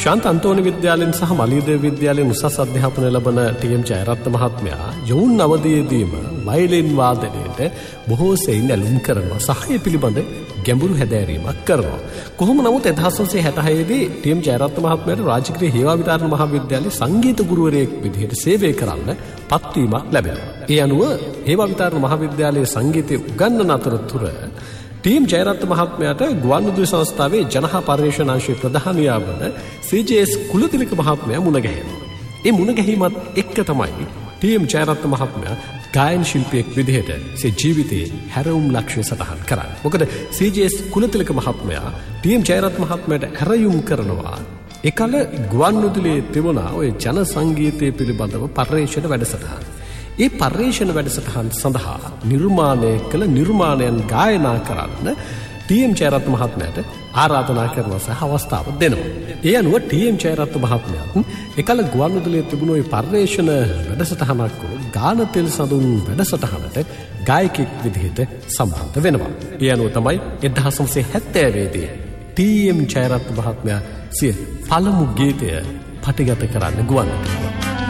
ශාන්ත අන්තෝනි විද්‍යාලයෙන් සහ මලියදේව විද්‍යාලයෙන් උසස් අධ්‍යාපනය ලබන ටී.එම්. ජයරත්න මහත්මයා යොවුන් අවදියේදීම වයලින් වාදනයට බොහෝ සෙයින් ඇලුම් කරනවා සහ ඒ පිළිබඳ ගැඹුරු හැදෑරීමක් කරනවා. කොහොම නමුත් 1966 දී ටී.එම්. ජයරත්න මහත්මයාට රාජකීය හේවා විතාරණ මහාවිද්‍යාලයේ සංගීත ගුරුවරයෙක් විදිහට සේවය කරන්න පත්වීමක් ලැබෙනවා. ඒ අනුව හේවා විතාරණ මහාවිද්‍යාලයේ සංගීතය උගන්වන අතරතුර ටී.එම්. ජයරත්න මහත්මයාට ගුවන්විදුලි සංස්ථාවේ ජනහා පර්යේෂණ අංශයේ ප්‍රධානියා වන සී.ජේ.එස්. කුලතිලක මහත්මයා මුණ ගැහෙනවා. ඒ මුණ ගැහිමත් එක්ක තමයි ටී.එම්. ජයරත්න මහත්මයා ගායන ශිල්පියෙක් විදිහට සේ ජීවිතයේ හැරවුම් ලක්ෂ්‍ය සටහන් කරන්නේ. මොකද සී.ජේ.එස්. කුලතිලක මහත්මයා ටී.එම්. ජයරත්න මහත්මයාට හැරයුම් කරනවා එකල ගුවන්විදුලියේ තිබුණ ඔය ජන සංගීතය පිළිබඳව පර්යේෂණ වැඩසටහන්. ඒ පර්යේෂණ වැඩසටහන් සඳහා නිර්මාණය කළ නිර්මාණයන් ගායනා කරන්න ටී.එම්. ජයරත්න මහත්මයාට ආරාධනා කරනවා සහ අවස්ථාව දෙනවා. ඒ අනුව ටී.එම්. ජයරත්න මහත්මයාත් එකල ගුවන්විදුලියේ තිබුණු ওই පර්යේෂණ වැඩසටහනක් වුණු ගාන තෙල් සඳුන් වැඩසටහනට ගායකයෙක් විදිහට සම්බන්ධ වෙනවා. ඒ අනුව තමයි 1970 දී ටී.එම්. ජයරත්න මහත්මයා සිය පළමු ගීතය පටිගත කරන්න ගුවන්විදුලියට.